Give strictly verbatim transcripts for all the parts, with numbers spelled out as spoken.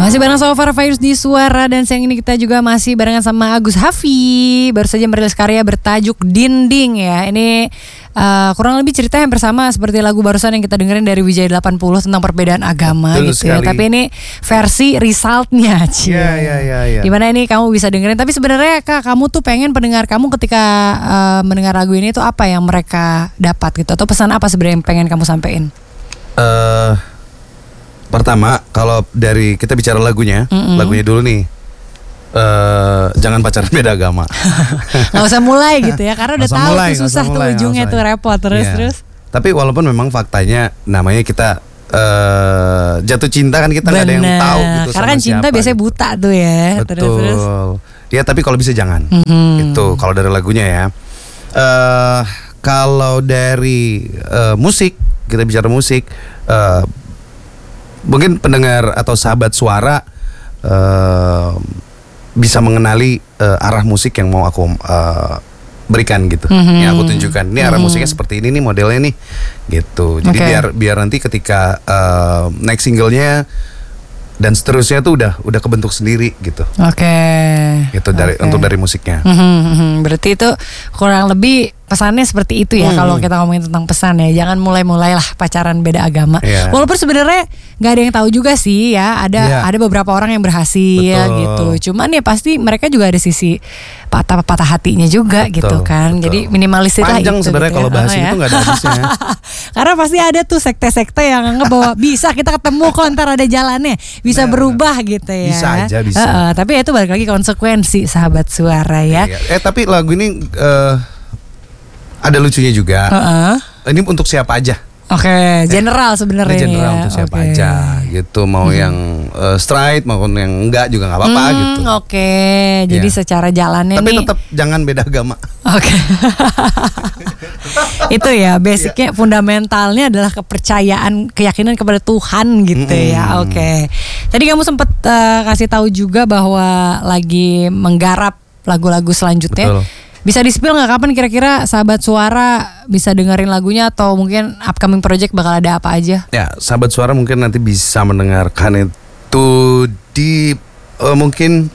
Masih bareng sama Farah Fairs di Suara, dan siang ini kita juga masih barengan sama Agus Hafi. Baru saja merilis karya bertajuk Dinding ya. Ini uh, kurang lebih cerita yang bersama seperti lagu barusan yang kita dengerin dari Wijaya delapan puluh tentang perbedaan agama. Betul gitu sekali. Ya. Tapi ini versi resultnya, Ci. Iya, iya, iya, iya. Dimana ini kamu bisa dengerin. Tapi sebenarnya Kak, kamu tuh pengen pendengar kamu ketika uh, mendengar lagu ini tuh apa yang mereka dapat gitu, atau pesan apa sebenarnya yang pengen kamu sampein? Eh uh, Pertama, kalau dari kita bicara lagunya, Mm-mm. lagunya dulu nih, uh, jangan pacaran beda agama. Gak usah mulai gitu ya, karena udah tahu mulai, tuh susah tuh ujungnya tuh repot terus yeah. terus. Tapi walaupun memang faktanya, namanya kita uh, jatuh cinta kan kita nggak ada yang tahu gitu. Karena kan cinta siapa, biasanya gitu. buta tuh ya. Betul. Terus, terus. Ya tapi kalau bisa jangan. Mm-hmm. Itu kalau dari lagunya ya. Uh, kalau dari uh, musik, kita bicara musik. Uh, Mungkin pendengar atau sahabat suara uh, bisa mengenali uh, arah musik yang mau aku uh, berikan gitu, mm-hmm. yang aku tunjukkan. Ini arah mm-hmm. musiknya seperti ini nih, modelnya nih, gitu. Jadi okay. biar biar nanti ketika uh, next singlenya dan seterusnya tuh udah udah kebentuk sendiri gitu. Oke. Okay. Gitu dari okay. untuk dari musiknya. Mm-hmm. Berarti itu kurang lebih pesannya seperti itu ya. Hmm. Kalau kita ngomongin tentang pesan ya, jangan mulai-mulailah pacaran beda agama. Yeah. Walaupun sebenarnya nggak ada yang tahu juga sih ya. Ada yeah. ada beberapa orang yang berhasil. Betul. Gitu. Cuman ya pasti mereka juga ada sisi patah-patah hatinya juga. Betul. Gitu kan. Betul. Jadi minimalisir lah itu. Panjang sebenarnya gitu kalau bahas oh, itu ya? Nggak ada habisnya. Karena pasti ada tuh sekte-sekte yang nganggap bahwa bisa kita ketemu kok, ntar ada jalannya, bisa nah, berubah gitu ya. Bisa aja bisa. Uh, uh, tapi itu balik lagi konsekuensi sahabat suara ya. Yeah. Eh tapi lagu ini uh, ada lucunya juga. Uh-uh. Ini untuk siapa aja? Oke, okay, general sebenarnya. General ya. untuk siapa okay. aja gitu. Mau hmm. yang uh, straight maupun yang enggak juga nggak apa-apa hmm, gitu. Oke, okay. Jadi yeah. secara jalannya tapi nih. Tapi tetap jangan beda agama. Oke. Okay. Itu ya basicnya, yeah. fundamentalnya adalah kepercayaan, keyakinan kepada Tuhan gitu mm-hmm. ya. Oke. Okay. Tadi kamu sempat uh, kasih tahu juga bahwa lagi menggarap lagu-lagu selanjutnya. Betul. Bisa di-spill nggak kapan kira-kira sahabat suara bisa dengerin lagunya, atau mungkin upcoming project bakal ada apa aja? Ya, sahabat suara mungkin nanti bisa mendengarkan itu di uh, mungkin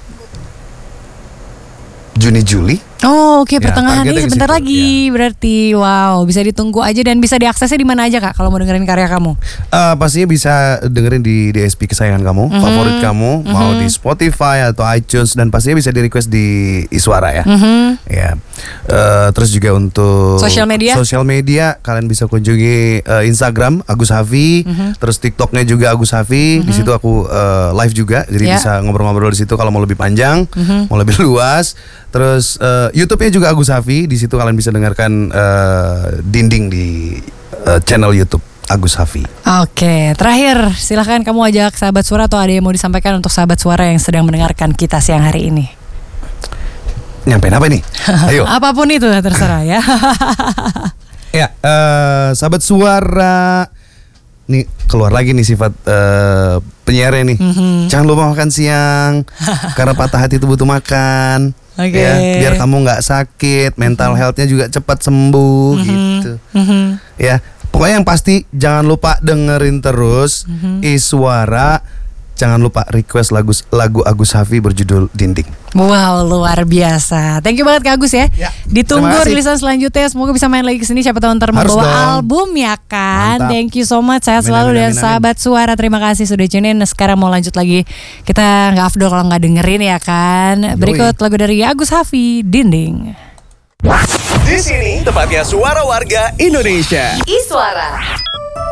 Juni Juli. Oh oke, okay. ya, pertengahan ini sebentar lagi ya. Berarti wow, bisa ditunggu aja. Dan bisa diaksesnya di mana aja Kak kalau mau dengerin karya kamu? Uh, pastinya bisa dengerin di D S P kesayangan kamu, mm-hmm. favorit kamu, mm-hmm. mau di Spotify atau iTunes, dan pastinya bisa di request di Iswara ya. Mm-hmm. Ya. Uh, terus juga untuk sosial media, sosial media kalian bisa kunjungi uh, Instagram Agus Hafi, mm-hmm. terus TikToknya juga Agus Hafi. Mm-hmm. Di situ aku uh, live juga, jadi yeah. bisa ngobrol-ngobrol di situ kalau mau lebih panjang, mm-hmm. mau lebih luas. Terus uh, YouTube-nya juga Agus Hafi. Di situ kalian bisa dengarkan uh, Dinding di uh, channel YouTube Agus Hafi. Oke, terakhir silahkan kamu ajak sahabat suara, atau ada yang mau disampaikan untuk sahabat suara yang sedang mendengarkan kita siang hari ini. Nyampein apa nih? Ayo. Apapun itu terserah ya. Ya, uh, sahabat suara, nih keluar lagi nih sifat uh, penyiarnya nih. Mm-hmm. Jangan lupa makan siang, karena patah hati itu butuh makan. Okay. Ya, biar kamu nggak sakit, mental mm-hmm. healthnya juga cepat sembuh, mm-hmm. gitu. Mm-hmm. Ya, pokoknya yang pasti jangan lupa dengerin terus mm-hmm. Iswara. Jangan lupa request lagu lagu Agus Hafi berjudul Dinding. Wow, luar biasa. Thank you banget Kak Agus ya. Ya, ditunggu rilisan selanjutnya. Semoga bisa main lagi kesini. Siapa tahu ntar membawa album ya kan. Mantap. Thank you so much. Sehat selalu dan sahabat suara. Terima kasih sudah tune in. Sekarang mau lanjut lagi. Kita nggak afdol kalau nggak dengerin ya kan. Berikut lagu dari Agus Hafi, Dinding. Di sini tempatnya suara warga Indonesia. Iswara.